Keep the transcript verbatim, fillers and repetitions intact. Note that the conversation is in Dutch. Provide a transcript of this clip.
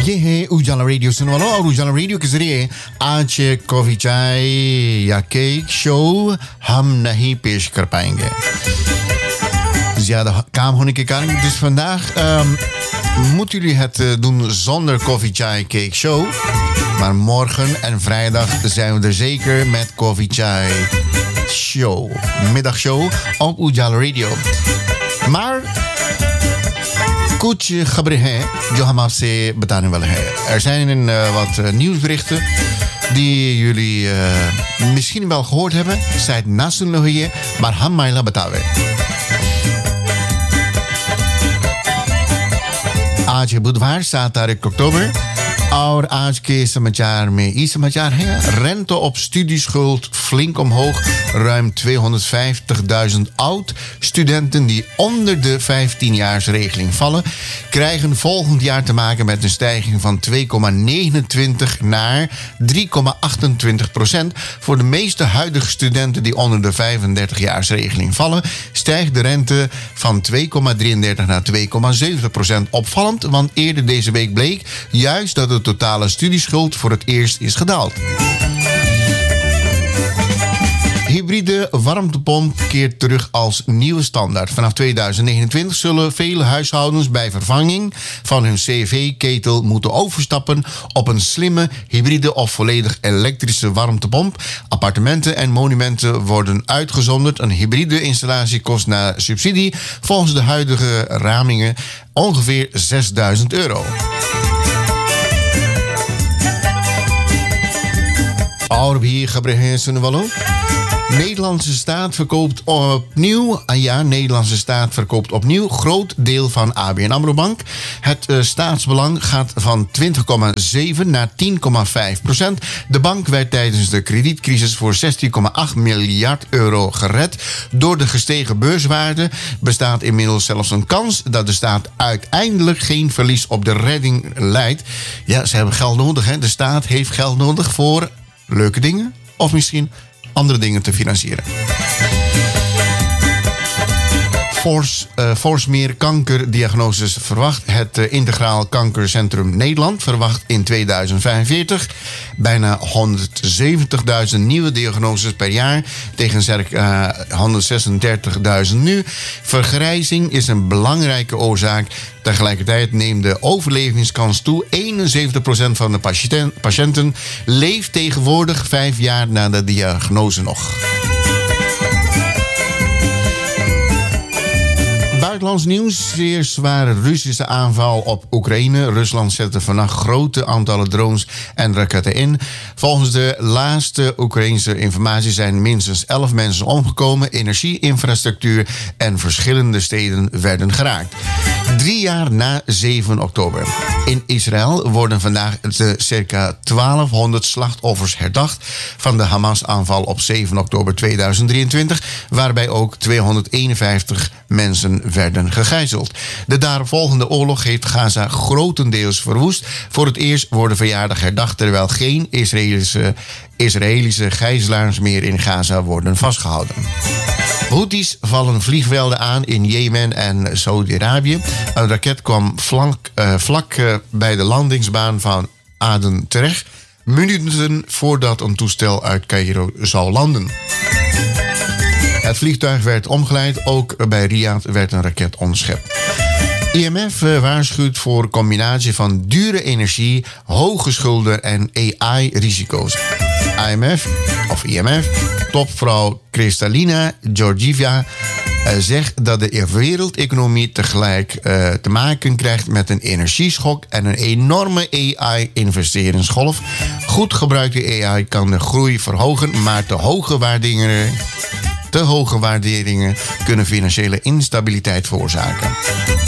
ये है उजाला रेडियो सुनने वालों और उजाला रेडियो के जरिए आज कॉफी चाय या केक शो हम नहीं पेश कर पाएंगे ज्यादा काम होने के कारण. Dus vandaag um, moeten jullie het uh, doen zonder koffie, chai, cake show. Maar morgen en vrijdag zijn we er zeker met koffie, chai show. Middagshow op Ujala Radio. Maar कुछ खबरें हैं जो हम आपसे बताने वाले हैं. Er zijn uh, wat uh, nieuwsberichten die jullie uh, misschien wel gehoord hebben. शायद ना सुन लो ये, maar हम माइला बतावे. आज है बुधवार सात तारीख अक्टूबर और आज के समाचार में ई समाचार है. Rente op studieschuld flink omhoog. Ruim tweehonderdvijftigduizend oud-studenten die onder de vijftienjaarsregeling vallen, krijgen volgend jaar te maken met een stijging van twee komma negenentwintig naar drie komma achtentwintig procent. Voor de meeste huidige studenten die onder de vijfendertigjaarsregeling vallen, stijgt de rente van twee komma drieëndertig naar twee komma zeven procent. Opvallend, want eerder deze week bleek juist dat de totale studieschuld voor het eerst is gedaald. Hybride warmtepomp keert terug als nieuwe standaard. Vanaf tweeduizend negenentwintig zullen vele huishoudens bij vervanging van hun C V-ketel moeten overstappen op een slimme hybride of volledig elektrische warmtepomp. Appartementen en monumenten worden uitgezonderd. Een hybride installatie kost na subsidie volgens de huidige ramingen ongeveer zesduizend euro. और भी खबरें हैं सुनने वालों. Nederlandse staat verkoopt opnieuw, ja, Nederlandse staat verkoopt opnieuw groot deel van A B N AMRO Bank. Het uh, staatsbelang gaat van twintig komma zeven naar tien komma vijf procent. De bank werd tijdens de kredietcrisis voor zestien komma acht miljard euro gered. Door de gestegen beurswaarde bestaat inmiddels zelfs een kans dat de staat uiteindelijk geen verlies op de redding leidt. Ja, ze hebben geld nodig, hè. De staat heeft geld nodig voor leuke dingen of misschien andere dingen te financieren. Fors, uh, Fors meer kankerdiagnoses verwacht. Het uh, Integraal Kankercentrum Nederland verwacht in tweeduizend vijfenveertig bijna honderdzeventigduizend nieuwe diagnoses per jaar tegen circa uh, honderdzesendertigduizend nu. Vergrijzing is een belangrijke oorzaak. Tegelijkertijd neemt de overlevingskans toe. eenenzeventig procent van de patiënten, patiënten leeft tegenwoordig vijf jaar na de diagnose nog. Buitenlands nieuws. Zeer zware Russische aanval op Oekraïne. Rusland zette vannacht grote aantallen drones en raketten in. Volgens de laatste Oekraïnse informatie zijn minstens elf mensen omgekomen. Energieinfrastructuur en verschillende steden werden geraakt. Drie jaar na zeven oktober. In Israël worden vandaag de circa twaalfhonderd slachtoffers herdacht van de Hamas-aanval op zeven oktober tweeduizend drieëntwintig, waarbij ook tweehonderdeenenvijftig mensen werden gegijzeld. De daaropvolgende oorlog heeft Gaza grotendeels verwoest. Voor het eerst worden verjaardag herdacht terwijl geen Israëlische, Israëlische gijzelaars meer in Gaza worden vastgehouden. Houthis vallen vliegvelden aan in Jemen en Saudi-Arabië. Een raket kwam flank, uh, vlak uh, bij de landingsbaan van Aden terecht, minuten voordat een toestel uit Cairo zou landen. Het vliegtuig werd omgeleid, ook bij Riyadh werd een raket onderschept. I M F waarschuwt voor een combinatie van dure energie, hoge schulden en A I-risico's. I M F, of I M F, topvrouw Kristalina Georgieva uh, zegt dat de wereldeconomie tegelijk uh, te maken krijgt met een energieschok en een enorme A I-investeringsgolf. Goed gebruikte A I kan de groei verhogen, maar te hoge waarderingen, te hoge waarderingen kunnen financiële instabiliteit veroorzaken.